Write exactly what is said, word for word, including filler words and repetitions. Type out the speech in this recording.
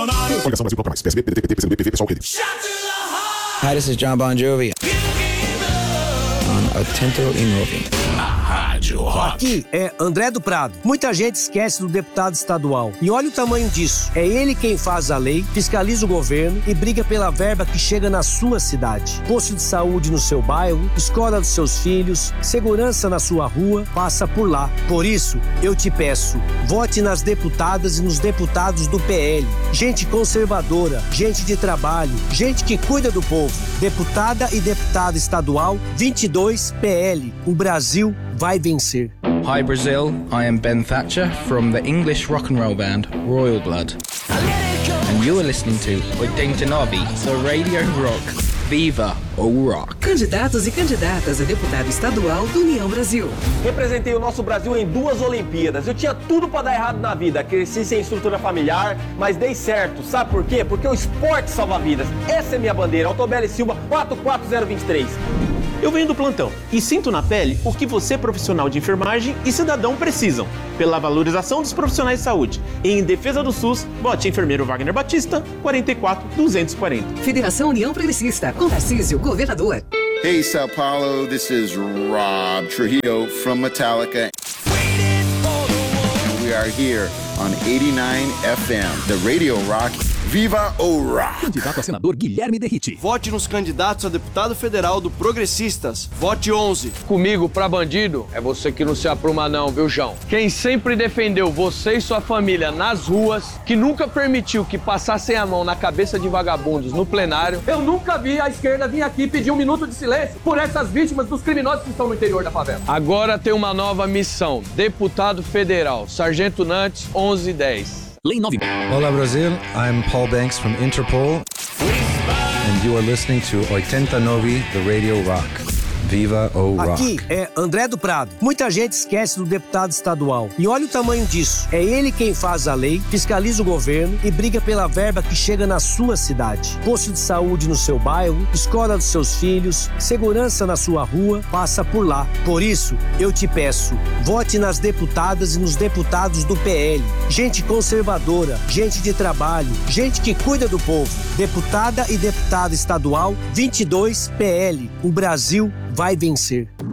Coligação Brasil Bloco Mais, P S B, P D T, P T, P C B, P V, Pessoal, Rede. Hi, this is John Bon Jovi on Atento e Moving. Aqui é André do Prado. Muita gente esquece do deputado estadual. E olha o tamanho disso. É ele quem faz a lei, fiscaliza o governo e briga pela verba que chega na sua cidade. Posto de saúde no seu bairro, escola dos seus filhos, segurança na sua rua, passa por lá. Por isso, eu te peço, vote nas deputadas e nos deputados do P L. Gente conservadora, gente de trabalho, gente que cuida do povo. Deputada e deputado estadual vinte e dois P L. O Brasil vai vencer. Hi Brazil, I am Ben Thatcher from the English rock and roll band Royal Blood. And you are listening to oitenta e nove, the Radio Rock. Viva o Rock! Candidatos e candidatas a deputado estadual do União Brasil. Representei o nosso Brasil em duas Olimpíadas. Eu tinha tudo pra dar errado na vida. Cresci sem estrutura familiar, mas dei certo. Sabe por quê? Porque o esporte salva vidas. Essa é minha bandeira. Autobeli Silva, quatro quatro zero dois três. Eu venho do plantão e sinto na pele o que você, profissional de enfermagem e cidadão, precisam. Pela valorização dos profissionais de saúde. E em defesa do SUS, vote enfermeiro Wagner Batista, quarenta e quatro duzentos e quarenta. Federação União Progressista, com Tarcísio, governador. Hey, Sao Paulo, this is Rob Trujillo from Metallica. We are here on eighty-nine F M, the Radio Rock. Viva o Rock! Candidato a senador Guilherme Derrite. Vote nos candidatos a deputado federal do Progressistas. Vote onze. Comigo pra bandido é você que não se apruma não, viu, João? Quem sempre defendeu você e sua família nas ruas, que nunca permitiu que passassem a mão na cabeça de vagabundos no plenário. Eu nunca vi a esquerda vir aqui pedir um minuto de silêncio por essas vítimas dos criminosos que estão no interior da favela. Agora tem uma nova missão. Deputado federal, Sargento Nantes, onze dez. Lei nove. Olá Brasil, I'm Paul Banks from Interpol, and you are listening to oitenta e nove, the Radio Rock. Viva o Rock! Aqui é André do Prado. Muita gente esquece do deputado estadual. E olha o tamanho disso. É ele quem faz a lei, fiscaliza o governo e briga pela verba que chega na sua cidade. Posto de saúde no seu bairro, escola dos seus filhos, segurança na sua rua, passa por lá. Por isso, eu te peço, vote nas deputadas e nos deputados do P L. Gente conservadora, gente de trabalho, gente que cuida do povo. Deputada e deputado estadual vinte e dois P L. O Brasil vai vencer.